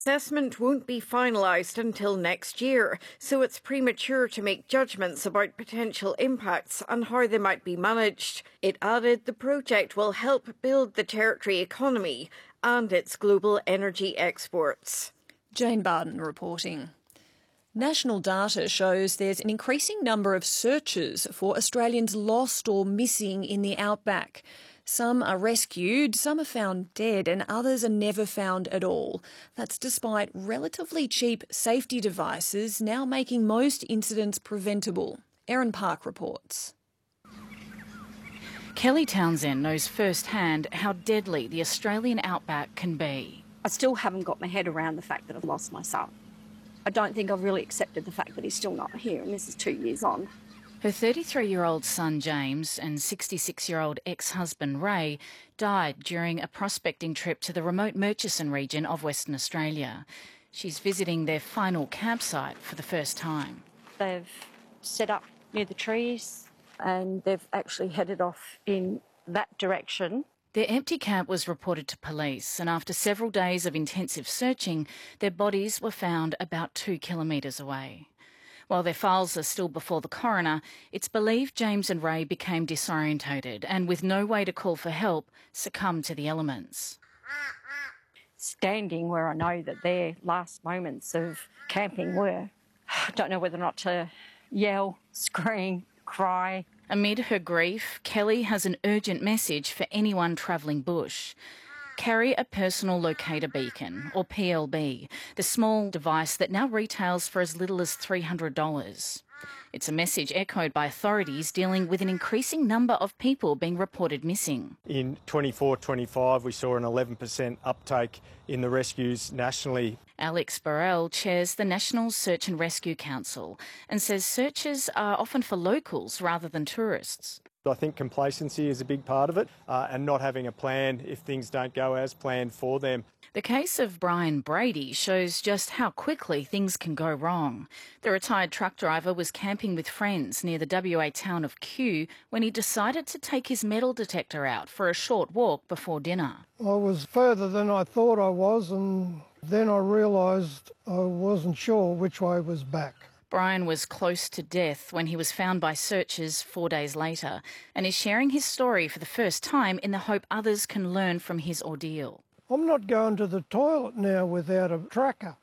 Assessment won't be finalised until next year, so it's premature to make judgments about potential impacts and how they might be managed. It added the project will help build the territory economy and its global energy exports. Jane Barden reporting. National data shows there's an increasing number of searches for Australians lost or missing in the outback. Some are rescued, some are found dead, and others are never found at all. That's despite relatively cheap safety devices now making most incidents preventable. Erin Park reports. Kelly Townsend knows firsthand how deadly the Australian outback can be. I still haven't got my head around the fact that I've lost my son. I don't think I've really accepted the fact that he's still not here, and this is 2 years on. Her 33-year-old son James and 66-year-old ex-husband Ray died during a prospecting trip to the remote Murchison region of Western Australia. She's visiting their final campsite for the first time. They've set up near the trees and they've actually headed off in that direction. Their empty camp was reported to police, and after several days of intensive searching, their bodies were found about 2 kilometres away. While their files are still before the coroner, it's believed James and Ray became disorientated and, with no way to call for help, succumbed to the elements. Standing where I know that their last moments of camping were, I don't know whether or not to yell, scream, cry. Amid her grief, Kelly has an urgent message for anyone travelling bush. Carry a personal locator beacon, or PLB, the small device that now retails for as little as $300. It's a message echoed by authorities dealing with an increasing number of people being reported missing. In 24-25, we saw an 11% uptake in the rescues nationally. Alex Burrell chairs the National Search and Rescue Council and says searches are often for locals rather than tourists. I think complacency is a big part of it, and not having a plan if things don't go as planned for them. The case of Brian Brady shows just how quickly things can go wrong. The retired truck driver was camping with friends near the WA town of Kew when he decided to take his metal detector out for a short walk before dinner. I was further than I thought I was, and then I realised I wasn't sure which way was back. Brian was close to death when he was found by searchers 4 days later and is sharing his story for the first time in the hope others can learn from his ordeal. I'm not going to the toilet now without a tracker.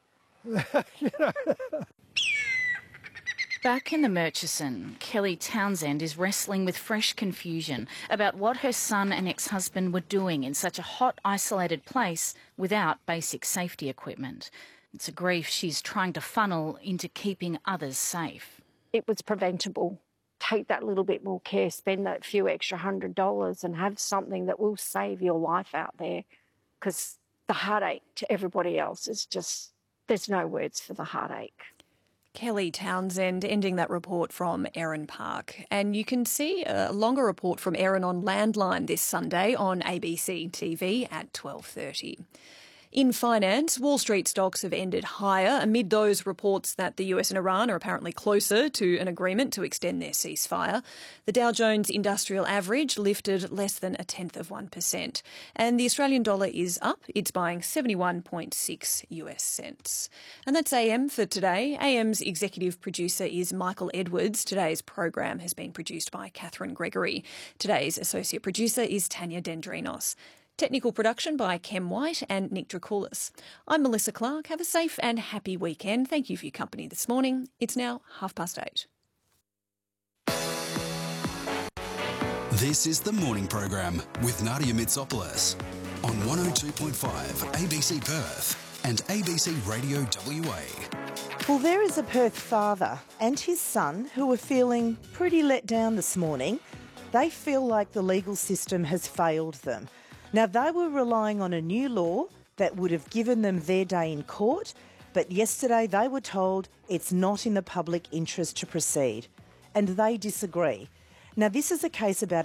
Back in the Murchison, Kelly Townsend is wrestling with fresh confusion about what her son and ex-husband were doing in such a hot, isolated place without basic safety equipment. It's a grief she's trying to funnel into keeping others safe. It was preventable. Take that little bit more care, spend that few extra $100 and have something that will save your life out there, because the heartache to everybody else is just, there's no words for the heartache. Kelly Townsend ending that report from Erin Park. And you can see a longer report from Erin on Landline this Sunday on ABC TV at 12:30. In finance, Wall Street stocks have ended higher amid those reports that the US and Iran are apparently closer to an agreement to extend their ceasefire. The Dow Jones Industrial Average lifted less than 0.1%. And the Australian dollar is up. It's buying 71.6 US cents. And that's AM for today. AM's executive producer is Michael Edwards. Today's program has been produced by Catherine Gregory. Today's associate producer is Tanya Dendrinos. Technical production by Kem White and Nick Dracoulis. I'm Melissa Clark. Have a safe and happy weekend. Thank you for your company this morning. It's now 8:30. This is the morning program with Nadia Mitsopoulos on 102.5 ABC Perth and ABC Radio WA. Well, there is a Perth father and his son who are feeling pretty let down this morning. They feel like the legal system has failed them. Now, they were relying on a new law that would have given them their day in court, but yesterday they were told it's not in the public interest to proceed, and they disagree. Now, this is a case about